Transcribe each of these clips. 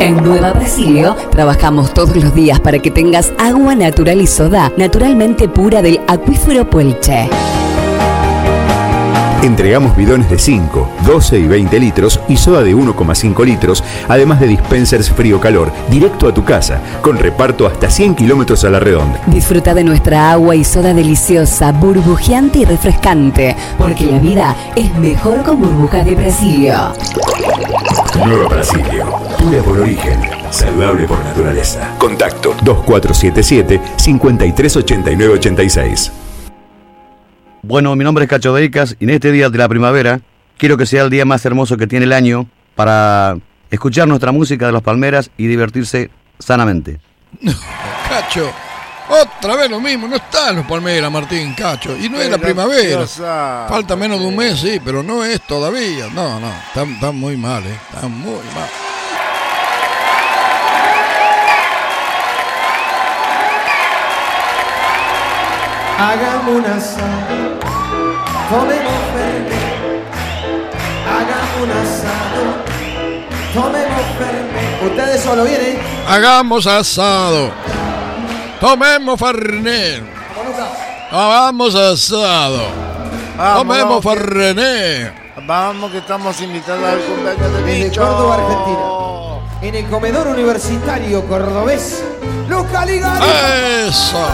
En Nueva Brasilio trabajamos todos los días para que tengas agua natural y soda naturalmente pura del acuífero Puelche. Entregamos bidones de 5, 12 y 20 litros y soda de 1,5 litros, además de dispensers frío-calor, directo a tu casa, con reparto hasta 100 kilómetros a la redonda. Disfruta de nuestra agua y soda deliciosa, burbujeante y refrescante, porque la vida es mejor con burbujas de Brasilio. Nueva Brasilio, pura por origen, saludable por naturaleza. Contacto 2477-538986. Bueno, mi nombre es Cacho Deicas y en este día de la primavera quiero que sea el día más hermoso que tiene el año para escuchar nuestra música de los Palmeras y divertirse sanamente. No, Cacho, otra vez lo mismo, no están los Palmeras, Martín, Cacho, y no es la primavera. Falta menos de un mes, sí, pero no es todavía. No, están muy mal, están muy mal. Hagamos un asado, comemos fernet. Hagamos un asado, tomemos fernet. Ustedes solo vienen. Hagamos asado, tomemos fernet. Hagamos asado, tomemos fernet. Vamos que estamos invitados al cumpleaños de Bicho. Desde Córdoba, Argentina. En el comedor universitario cordobés, Luca Ligari. ¡Eso!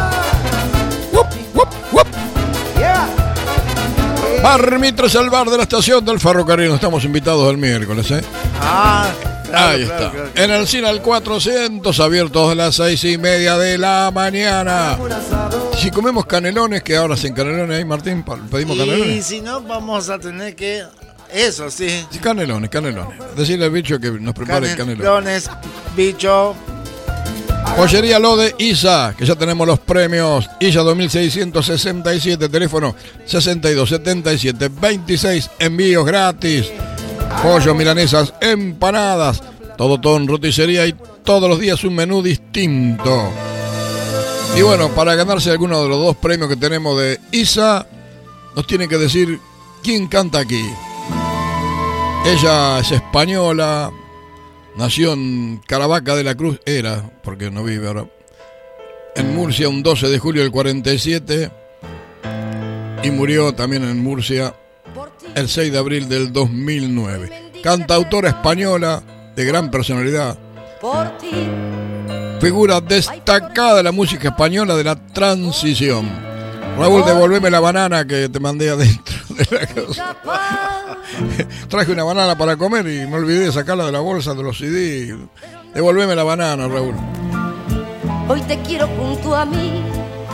Bar Mitros, el bar de la estación del ferrocarril. Estamos invitados el miércoles, claro, ahí está. Claro. En el cine al 400, abiertos de las 6:30 de la mañana. Si comemos canelones, que ahora hacen canelones ahí, Martín, pedimos canelones. Y si no, vamos a tener que... Eso, sí. Sí, canelones. Decirle al Bicho que nos prepare el canelón. Canelones, Bicho. Pollería Lode Isa, que ya tenemos los premios. Isa 2667, teléfono 627726, envíos gratis. Pollo, milanesas, empanadas, todo en roticería y todos los días un menú distinto. Y bueno, para ganarse alguno de los dos premios que tenemos de Isa, nos tiene que decir quién canta aquí. Ella es española. Nació en Caravaca de la Cruz, porque no vive ahora, en Murcia un 12 de julio del 47 y murió también en Murcia el 6 de abril del 2009. Cantautora española de gran personalidad, figura destacada de la música española de la transición. Raúl, devolveme la banana que te mandé adentro de la casa. Traje una banana para comer y me olvidé de sacarla de la bolsa de los CD. Devolveme la banana, Raúl. Hoy te quiero junto a mí.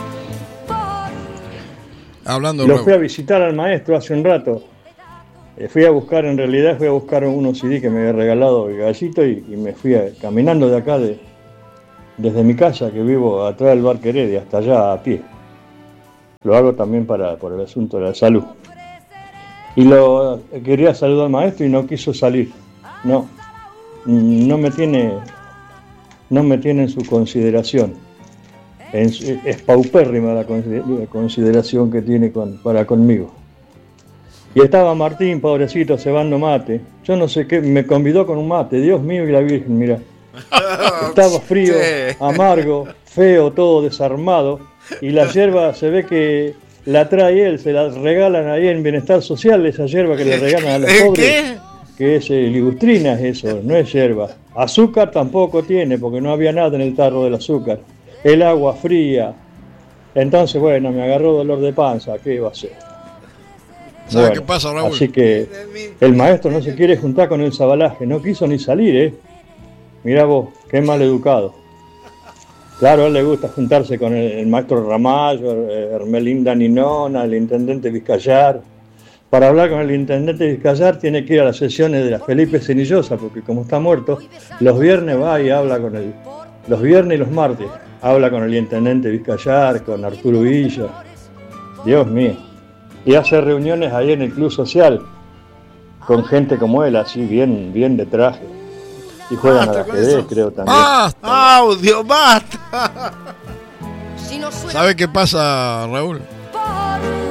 Hablando, Lo fui a visitar al maestro hace un rato. Fui a buscar unos CD que me había regalado el Gallito y me fui caminando de acá, desde mi casa, que vivo atrás del Bar Heredia, hasta allá a pie. Lo hago también por el asunto de la salud. Y quería saludar al maestro y no quiso salir. No me tiene en su consideración. Es paupérrima la consideración que tiene para conmigo. Y estaba Martín, pobrecito, cebando mate. Yo no sé qué, me convidó con un mate. Dios mío y la Virgen, mira. Estaba frío, amargo, feo, todo desarmado. Y la yerba se ve que la trae él, se la regalan ahí en Bienestar Social, esa yerba que le regalan a los pobres. ¿Qué? Que es ligustrina, es eso, no es yerba. Azúcar tampoco tiene, porque no había nada en el tarro del azúcar. El agua fría. Entonces, bueno, me agarró dolor de panza, ¿qué iba a hacer? ¿Sabes qué pasa, Raúl? Así que el maestro no se quiere juntar con el Sabalaje, no quiso ni salir, Mirá vos, qué mal educado. Claro, a él le gusta juntarse con el maestro Ramallo, Hermelinda Ninona, el intendente Vizcayar. Para hablar con el intendente Vizcayar tiene que ir a las sesiones de la Felipe Cenillosa, porque como está muerto, los viernes va y habla con él. Los viernes y los martes habla con el intendente Vizcayar, con Arturo Villa. Dios mío. Y hace reuniones ahí en el Club Social, con gente como él, así bien de traje. Y juegan al ajedrez, creo también. ¡Basta! ¡Audio, basta! ¿Sabe qué pasa, Raúl?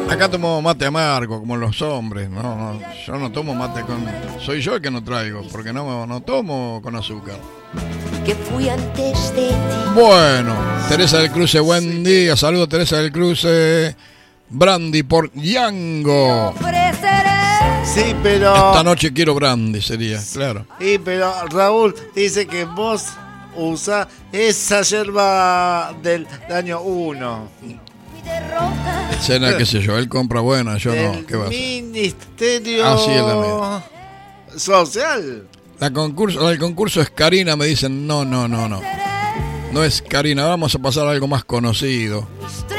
Acá tomo mate amargo, como los hombres. No, yo no tomo mate con... Soy yo el que no traigo, porque no tomo con azúcar. Que fui antes de ti. Bueno, Teresa del Cruce, buen día. Saludos, Teresa del Cruce. Brandy por Yango. Sí, pero... Esta noche quiero brandy, sería, claro. Sí, pero Raúl dice que vos usás esa yerba del año 1. Cena, qué sé yo, él compra buena, yo no. ¿Qué va a hacer? Ministerio Así es la mía. Social. La del concurso es Karina, me dicen, no. No es Karina, vamos a pasar a algo más conocido.